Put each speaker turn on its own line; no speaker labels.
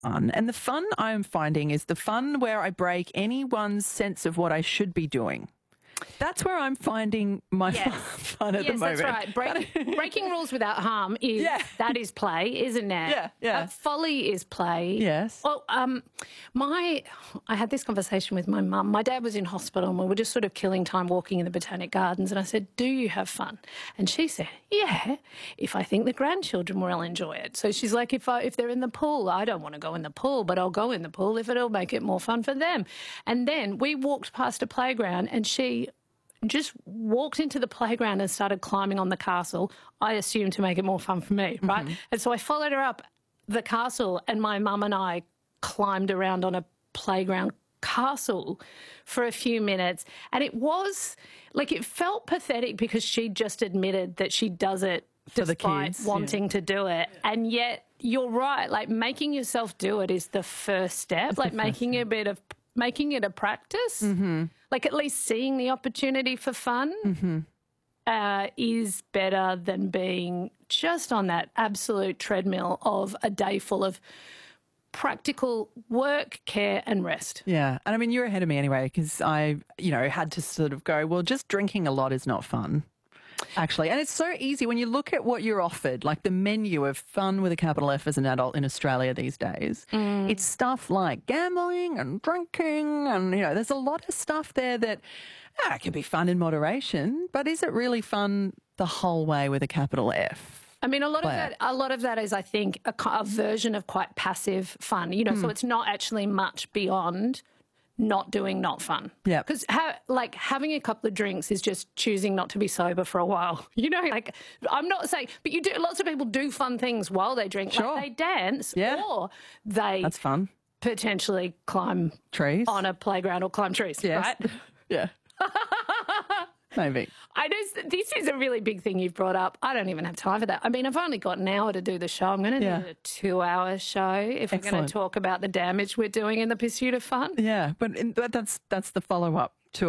fun. And the fun I'm finding is the fun where I break anyone's sense of what I should be doing. That's where I'm finding my fun at the moment.
Yes, that's right. Breaking rules without harm that is play, isn't it?
Yeah.
Folly is play.
Yes.
Well, I had this conversation with my mum. My dad was in hospital and we were just sort of killing time walking in the Botanic Gardens, and I said, "Do you have fun?" And she said, "Yeah, if I think the grandchildren will enjoy it." So she's like, if they're in the pool, I don't want to go in the pool, but I'll go in the pool if it'll make it more fun for them. And then we walked past a playground and she just walked into the playground and started climbing on the castle, I assume to make it more fun for me, right? Mm-hmm. And so I followed her up the castle and my mum and I climbed around on a playground castle for a few minutes. And it was, like, it felt pathetic because she just admitted that she does it
for the
despite
kids,
wanting to do it. And yet you're right, like making yourself do it is the first step, like making it a practice, like at least seeing the opportunity for fun is better than being just on that absolute treadmill of a day full of practical work, care and rest.
Yeah. And I mean, you're ahead of me anyway because I, had to sort of go, well, just drinking a lot is not fun. Actually, and it's so easy when you look at what you're offered, like the menu of fun with a capital F as an adult in Australia these days. It's stuff like gambling and drinking and, there's a lot of stuff there that it can be fun in moderation, but is it really fun the whole way with a capital F?
I mean, a lot of that is, I think, a version of quite passive fun, so it's not actually much beyond not doing not fun.
Yeah.
Because having a couple of drinks is just choosing not to be sober for a while. I'm not saying, but lots of people do fun things while they drink.
Sure.
Like they dance or they
that's fun.
Potentially climb
trees
on a playground or climb trees,
yes.
right?
Yeah. Maybe.
This is a really big thing you've brought up. I don't even have time for that. I mean, I've only got an hour to do the show. I'm going to do a 2-hour show if we're going to talk about the damage we're doing in the pursuit of fun.
Yeah, but that's the follow-up.